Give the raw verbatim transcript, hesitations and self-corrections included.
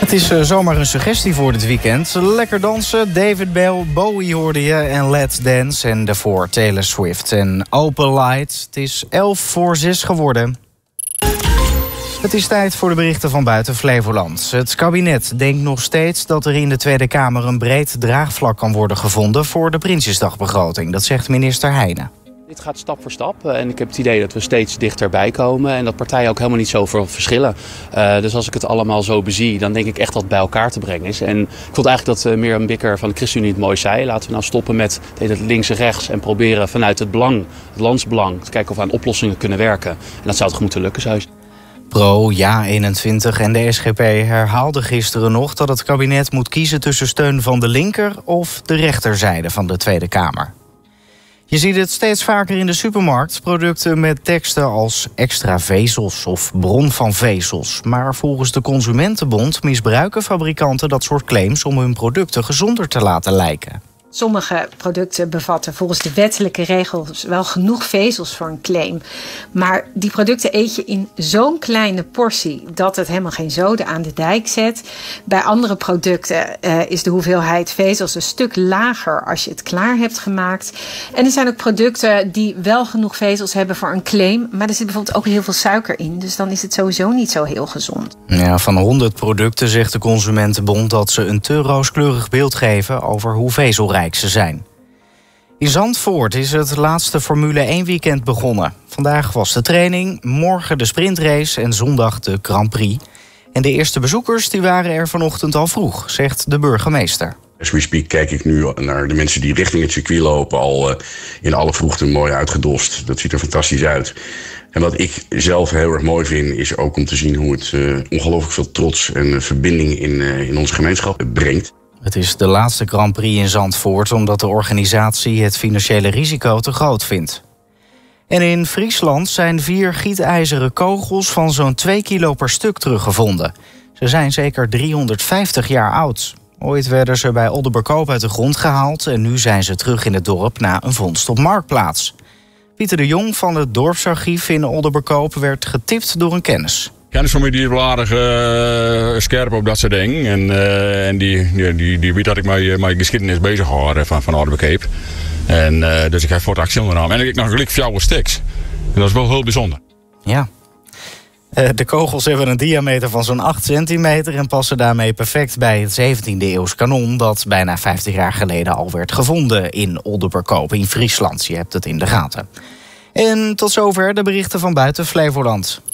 Het is uh, zomaar een suggestie voor dit weekend. Lekker dansen, David Bowie hoorde je en Let's Dance. En daarvoor Taylor Swift en Open Light. Het is elf voor zes geworden. Het is tijd voor de berichten van buiten Flevoland. Het kabinet denkt nog steeds dat er in de Tweede Kamer een breed draagvlak kan worden gevonden voor de Prinsjesdagbegroting. Dat zegt minister Heijnen. Dit gaat stap voor stap en ik heb het idee dat we steeds dichterbij komen en dat partijen ook helemaal niet zoveel verschillen. Uh, dus als ik het allemaal zo bezie, dan denk ik echt dat het bij elkaar te brengen is. En ik vond eigenlijk dat uh, Mirjam Bikker van de ChristenUnie het mooi zei. Laten we nou stoppen met het links en rechts en proberen vanuit het belang, het landsbelang, te kijken of we aan oplossingen kunnen werken. En dat zou toch moeten lukken, zou je. Pro, Ja eenentwintig en de S G P herhaalden gisteren nog dat het kabinet moet kiezen tussen steun van de linker of de rechterzijde van de Tweede Kamer. Je ziet het steeds vaker in de supermarkt. Producten met teksten als extra vezels of bron van vezels. Maar volgens de Consumentenbond misbruiken fabrikanten dat soort claims om hun producten gezonder te laten lijken. Sommige producten bevatten volgens de wettelijke regels wel genoeg vezels voor een claim. Maar die producten eet je in zo'n kleine portie dat het helemaal geen zoden aan de dijk zet. Bij andere producten uh, is de hoeveelheid vezels een stuk lager als je het klaar hebt gemaakt. En er zijn ook producten die wel genoeg vezels hebben voor een claim. Maar er zit bijvoorbeeld ook heel veel suiker in. Dus dan is het sowieso niet zo heel gezond. Ja, van honderd producten zegt de Consumentenbond dat ze een te rooskleurig beeld geven over hoe vezelrijk ze zijn. In Zandvoort is het laatste Formule één weekend begonnen. Vandaag was de training, morgen de sprintrace en zondag de Grand Prix. En de eerste bezoekers die waren er vanochtend al vroeg, zegt de burgemeester. As we speak kijk ik nu naar de mensen die richting het circuit lopen, al uh, in alle vroegte mooi uitgedost. Dat ziet er fantastisch uit. En wat ik zelf heel erg mooi vind, is ook om te zien hoe het uh, ongelooflijk veel trots en uh, verbinding in, uh, in onze gemeenschap brengt. Het is de laatste Grand Prix in Zandvoort omdat de organisatie het financiële risico te groot vindt. En in Friesland zijn vier gietijzeren kogels van zo'n twee kilo per stuk teruggevonden. Ze zijn zeker driehonderdvijftig jaar oud. Ooit werden ze bij Oldenberkoop uit de grond gehaald en nu zijn ze terug in het dorp na een vondst op Marktplaats. Pieter de Jong van het dorpsarchief in Oldenberkoop werd getipt door een kennis. Kennis van mij die is aardig uh, scherp op dat soort dingen. En, uh, en die, die, die, die weet dat ik met mijn geschiedenis bezig hoor van, van Oldenberkoop. En uh, dus ik heb voor de actie ondernomen. En ik nog gelijk fjouwe stiks. En dat is wel heel bijzonder. Ja. Uh, de kogels hebben een diameter van zo'n acht centimeter en passen daarmee perfect bij het zeventiende eeuws kanon dat bijna vijftig jaar geleden al werd gevonden in Oldenberkoop in Friesland. Je hebt het in de gaten. En tot zover de berichten van buiten Flevoland.